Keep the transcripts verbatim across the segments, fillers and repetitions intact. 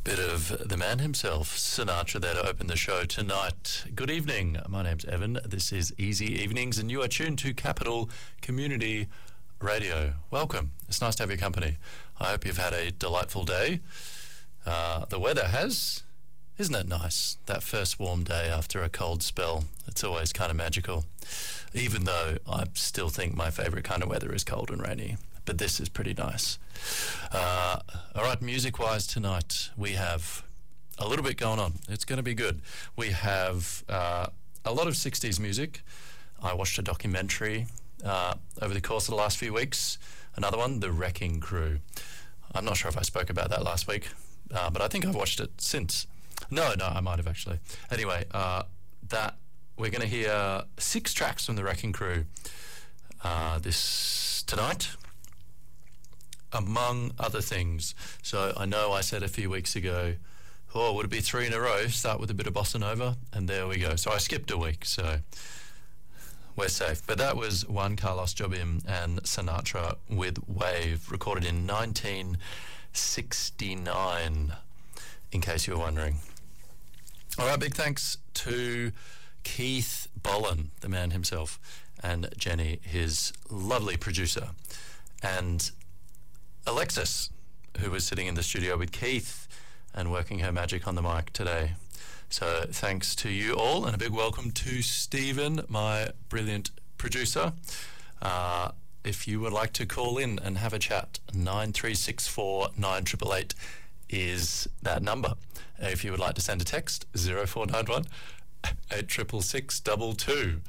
Bit of the man himself, Sinatra, there to open the show tonight. Good evening. My name's Evan. This is Easy Evenings, and you are tuned to Capital Community Radio. Welcome. It's nice to have your company. I hope you've had a delightful day. Uh, the weather has, isn't it nice? That first warm day after a cold spell. It's always kind of magical. Even though I still think my favourite kind of weather is cold and rainy. But this is pretty nice. Uh, all right, music-wise tonight, we have a little bit going on. It's going to be good. We have uh, a lot of sixties music. I watched a documentary uh, over the course of the last few weeks. Another one, The Wrecking Crew. I'm not sure if I spoke about that last week, uh, but I think I've watched it since. No, no, I might have actually. Anyway, uh, that we're going to hear six tracks from The Wrecking Crew uh, this tonight, among other things. So I know I said a few weeks ago, oh, would it be three in a row? Start with a bit of bossa nova, and there we go. So I skipped a week, so we're safe. But that was Juan Carlos Jobim and Sinatra with Wave, recorded in nineteen sixty-nine, in case you were wondering. All right, big thanks to Keith Bolan, the man himself, and Jenny, his lovely producer, and Alexis, who was sitting in the studio with Keith and working her magic on the mic today. So thanks to you all, and a big welcome to Stephen, my brilliant producer. Uh, if you would like to call in and have a chat, nine three six four nine eight eight eight is that number. If you would like to send a text, zero four nine one eight six six six two two.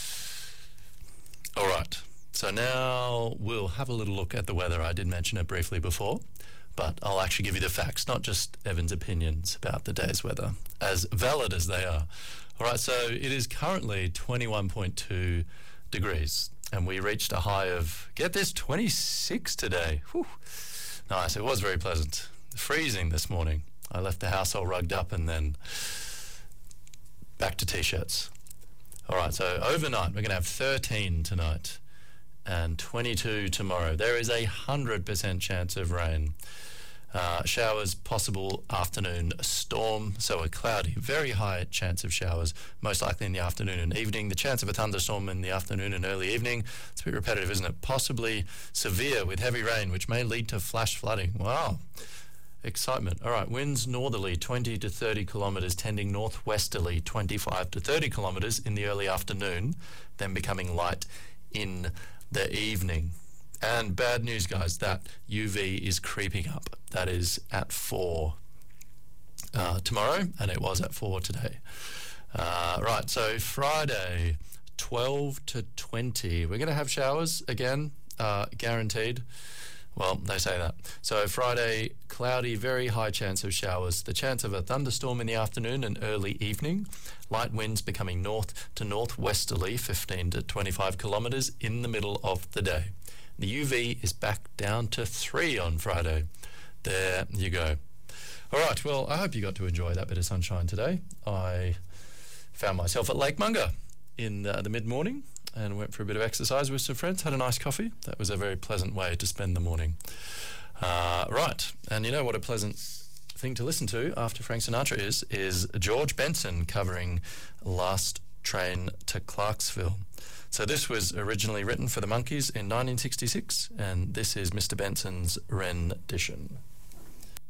All right. So now we'll have a little look at the weather. I did mention it briefly before, but I'll actually give you the facts, not just Evan's opinions about the day's weather, as valid as they are. All right, so it is currently twenty-one point two degrees, and we reached a high of, get this, twenty-six today. Whew. Nice, it was very pleasant. Freezing this morning. I left the house all rugged up and then back to T-shirts. All right, so overnight, we're going to have thirteen tonight and twenty-two tomorrow. There is a one hundred percent chance of rain. Uh, showers possible afternoon storm, so a cloudy, very high chance of showers, most likely in the afternoon and evening. The chance of a thunderstorm in the afternoon and early evening. It's a bit repetitive, isn't it? Possibly severe with heavy rain, which may lead to flash flooding. Wow. Excitement. All right, winds northerly twenty to thirty kilometres, tending northwesterly twenty-five to thirty kilometres in the early afternoon, then becoming light in the evening. And bad news, guys, that U V is creeping up. That is at four uh, tomorrow, and it was at four today. Uh, right, so Friday, twelve to twenty. We're going to have showers again, uh, guaranteed. Well, they say that. So Friday, cloudy, very high chance of showers. The chance of a thunderstorm in the afternoon and early evening. Light winds becoming north to northwesterly, fifteen to twenty-five kilometres in the middle of the day. The U V is back down to three on Friday. There you go. All right, well, I hope you got to enjoy that bit of sunshine today. I found myself at Lake Munga in uh, the mid-morning and went for a bit of exercise with some friends, had a nice coffee. That was a very pleasant way to spend the morning. Uh, right, and you know what a pleasant thing to listen to after Frank Sinatra is, is George Benson covering Last Train to Clarksville. So this was originally written for the Monkees in nineteen sixty-six, and this is Mister Benson's rendition.